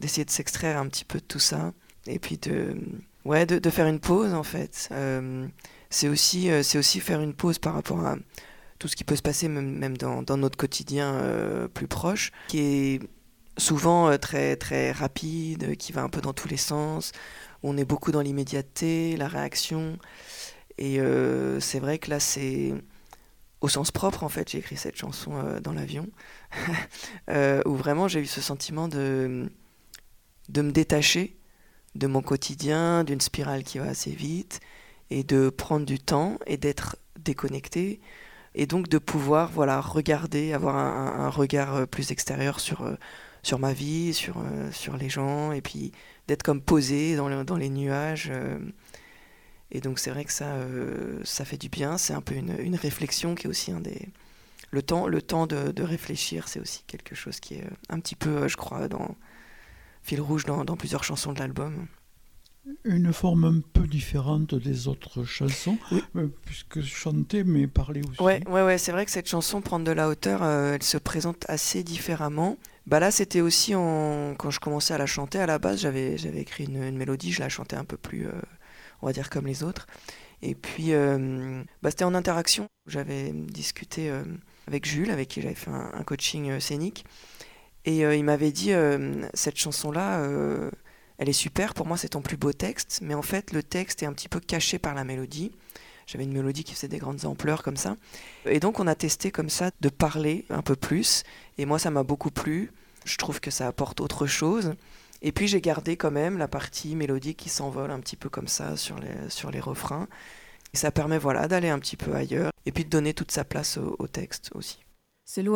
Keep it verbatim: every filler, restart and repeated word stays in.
d'essayer de s'extraire un petit peu de tout ça. Et puis de, ouais, de, de faire une pause, en fait. Euh, c'est, aussi, euh, c'est aussi faire une pause par rapport à tout ce qui peut se passer, même, même dans, dans notre quotidien euh, plus proche, qui est souvent euh, très, très rapide, qui va un peu dans tous les sens. On est beaucoup dans l'immédiateté, la réaction. Et euh, c'est vrai que là, c'est au sens propre, en fait, j'ai écrit cette chanson euh, dans l'avion, euh, où vraiment j'ai eu ce sentiment de, de me détacher de mon quotidien, d'une spirale qui va assez vite, et de prendre du temps et d'être déconnecté, et donc de pouvoir voilà, regarder, avoir un, un regard plus extérieur sur, euh, sur ma vie, sur, euh, sur les gens, et puis d'être comme posé dans, le, dans les nuages. Euh, et donc c'est vrai que ça, euh, ça fait du bien, c'est un peu une, une réflexion qui est aussi un des... Le temps, le temps de, de réfléchir, c'est aussi quelque chose qui est un petit peu, je crois, dans fil rouge dans, dans plusieurs chansons de l'album. Une forme un peu différente des autres chansons, oui. euh, puisque chanter, mais parler aussi. Ouais, ouais, ouais, c'est vrai que cette chanson, Prendre de la hauteur, euh, elle se présente assez différemment. Bah là, c'était aussi en... quand je commençais à la chanter, à la base, j'avais, j'avais écrit une, une mélodie, je la chantais un peu plus, euh, on va dire, comme les autres. Et puis, euh, bah, c'était en interaction. J'avais discuté euh, avec Jules, avec qui j'avais fait un, un coaching euh, scénique. Et euh, il m'avait dit, euh, cette chanson-là... Euh, elle est super, pour moi c'est ton plus beau texte, mais en fait le texte est un petit peu caché par la mélodie. J'avais une mélodie qui faisait des grandes ampleurs comme ça. Et donc on a testé comme ça de parler un peu plus, et moi ça m'a beaucoup plu. Je trouve que ça apporte autre chose. Et puis j'ai gardé quand même la partie mélodique qui s'envole un petit peu comme ça sur les, sur les refrains. Et ça permet voilà, d'aller un petit peu ailleurs, et puis de donner toute sa place au, au texte aussi. C'est